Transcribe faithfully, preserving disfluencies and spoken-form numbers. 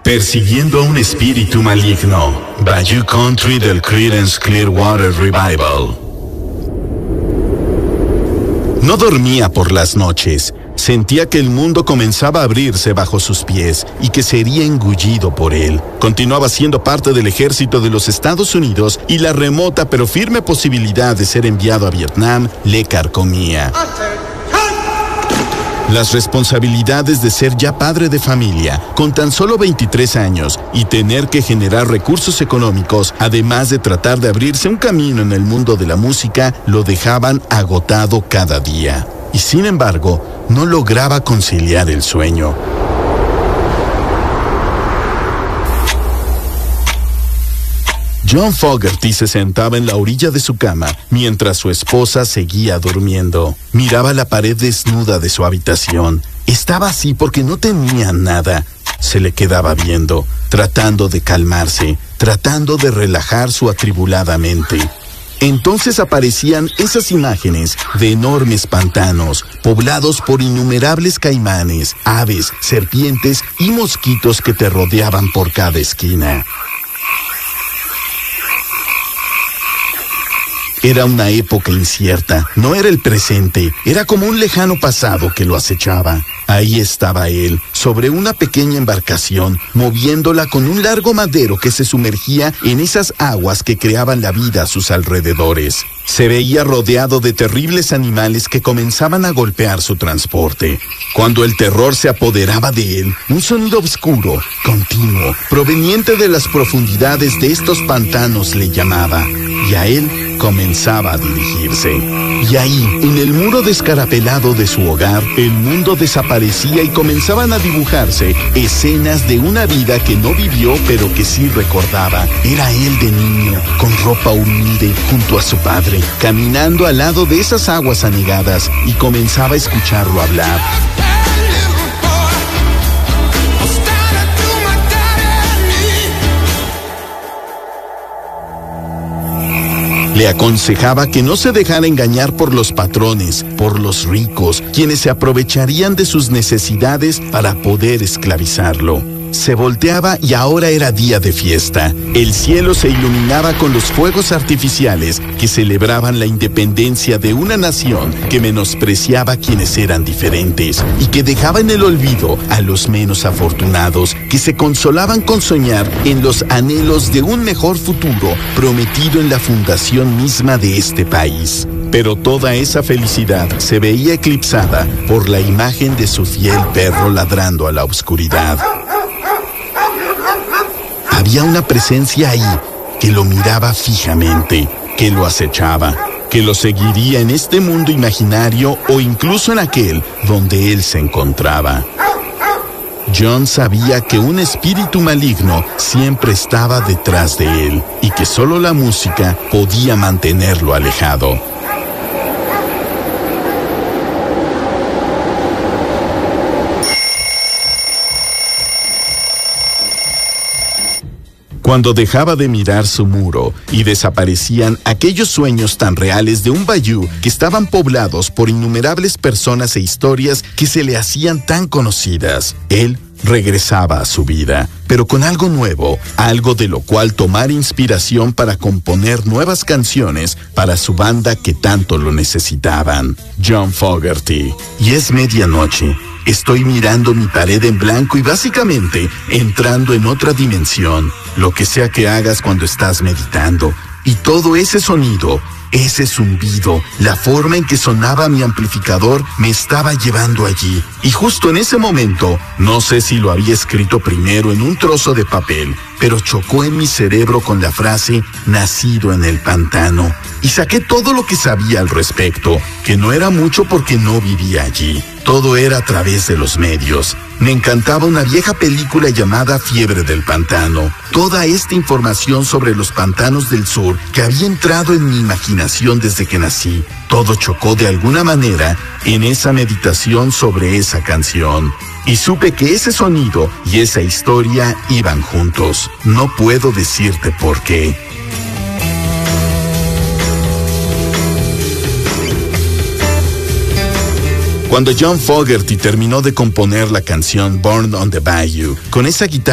Persiguiendo a un espíritu maligno. Bayou Country del Creedence Clearwater Revival. No dormía por las noches. Sentía que el mundo comenzaba a abrirse bajo sus pies y que sería engullido por él. Continuaba siendo parte del ejército de los Estados Unidos y la remota pero firme posibilidad de ser enviado a Vietnam le carcomía. Las responsabilidades de ser ya padre de familia, con tan solo veintitrés años, y tener que generar recursos económicos, además de tratar de abrirse un camino en el mundo de la música, lo dejaban agotado cada día. Y sin embargo, no lograba conciliar el sueño. John Fogerty se sentaba en la orilla de su cama mientras su esposa seguía durmiendo. Miraba la pared desnuda de su habitación. Estaba así porque no tenía nada. Se le quedaba viendo, tratando de calmarse, tratando de relajar su atribulada mente. Entonces aparecían esas imágenes de enormes pantanos, poblados por innumerables caimanes, aves, serpientes y mosquitos que te rodeaban por cada esquina. Era una época incierta, no era el presente, era como un lejano pasado que lo acechaba. Ahí estaba él, sobre una pequeña embarcación, moviéndola con un largo madero que se sumergía en esas aguas que creaban la vida a sus alrededores. Se veía rodeado de terribles animales que comenzaban a golpear su transporte. Cuando el terror se apoderaba de él, un sonido oscuro, continuo, proveniente de las profundidades de estos pantanos le llamaba, y a él comenzaba a dirigirse. Y ahí, en el muro descarapelado de su hogar, el mundo desaparecía y comenzaban a dibujarse escenas de una vida que no vivió pero que sí recordaba. Era él de niño, con ropa humilde, junto a su padre, caminando al lado de esas aguas anegadas, y comenzaba a escucharlo hablar. Le aconsejaba que no se dejara engañar por los patrones, por los ricos, quienes se aprovecharían de sus necesidades para poder esclavizarlo. Se volteaba y ahora era día de fiesta. El cielo se iluminaba con los fuegos artificiales que celebraban la independencia de una nación que menospreciaba a quienes eran diferentes y que dejaba en el olvido a los menos afortunados, que se consolaban con soñar en los anhelos de un mejor futuro prometido en la fundación misma de este país. Pero toda esa felicidad se veía eclipsada por la imagen de su fiel perro ladrando a la oscuridad. Había una presencia ahí que lo miraba fijamente, que lo acechaba, que lo seguiría en este mundo imaginario o incluso en aquel donde él se encontraba. John sabía que un espíritu maligno siempre estaba detrás de él y que solo la música podía mantenerlo alejado. Cuando dejaba de mirar su muro y desaparecían aquellos sueños tan reales de un bayou que estaban poblados por innumerables personas e historias que se le hacían tan conocidas, él regresaba a su vida, pero con algo nuevo, algo de lo cual tomar inspiración para componer nuevas canciones para su banda que tanto lo necesitaban. John Fogerty. Y es medianoche. Estoy mirando mi pared en blanco y básicamente entrando en otra dimensión, lo que sea que hagas cuando estás meditando. Y todo ese sonido, ese zumbido, la forma en que sonaba mi amplificador me estaba llevando allí. Y justo en ese momento, no sé si lo había escrito primero en un trozo de papel, pero chocó en mi cerebro con la frase «nacido en el pantano». Y saqué todo lo que sabía al respecto, que no era mucho porque no vivía allí. Todo era a través de los medios. Me encantaba una vieja película llamada Fiebre del Pantano. Toda esta información sobre los pantanos del sur que había entrado en mi imaginación desde que nací. Todo chocó de alguna manera en esa meditación sobre esa canción. Y supe que ese sonido y esa historia iban juntos. No puedo decirte por qué. Cuando John Fogerty terminó de componer la canción Born on the Bayou, con esa guitarra